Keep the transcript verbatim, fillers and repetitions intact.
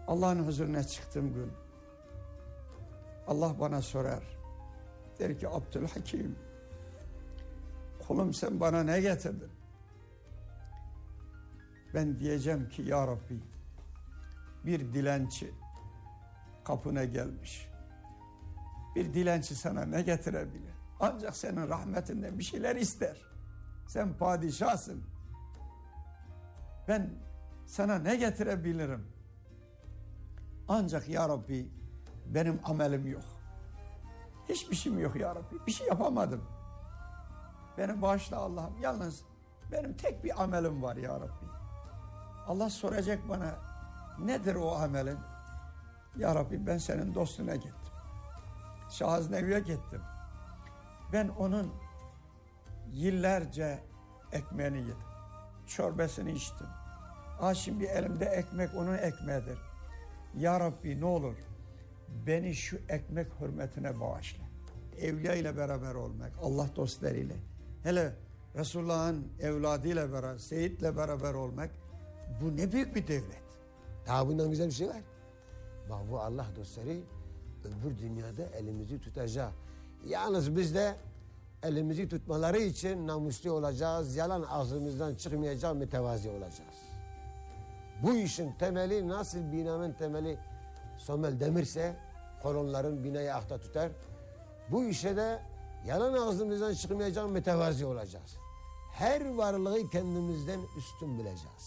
Allah'ın huzuruna çıktığım gün Allah bana sorar. Der ki Abdülhakim, kulum sen bana ne getirdin? Ben diyeceğim ki ya Rabbi, bir dilenci kapına gelmiş. Bir dilenci sana ne getirebilir? Ancak senin rahmetinden bir şeyler ister. Sen padişahsın. Ben sana ne getirebilirim? Ancak ya Rabbi benim amelim yok. Hiçbir şeyim yok ya Rabbi. Bir şey yapamadım. Beni bağışla Allah'ım. Yalnız benim tek bir amelim var ya Rabbi. Allah soracak bana, nedir o amelin? Ya Rabbi ben senin dostuna gittim. Şahaznevi'ye gittim. Ben onun yıllarca ekmeğini yedim. Çorbasını içtim. Aa şimdi elimde ekmek onun ekmeğidir. Ya Rabbi ne olur beni şu ekmek hürmetine bağışla. Evliya ile beraber olmak, Allah dostlarıyla, hele Resulullah'ın evladıyla beraber, Seyyid'le beraber olmak, bu ne büyük bir devlet. Daha bundan güzel bir şey var. Bak bu Allah dostları öbür dünyada elimizi tutacak. Yalnız biz de elimizi tutmaları için namuslu olacağız. Yalan ağzımızdan çıkmayacak, mütevazi olacağız. Bu işin temeli nasıl binanın temeli somel demirse kolonların binayı ayakta tutar. Bu işe de yalan ağzımızdan çıkmayacak, mütevazi olacağız. Her varlığı kendimizden üstün bileceğiz.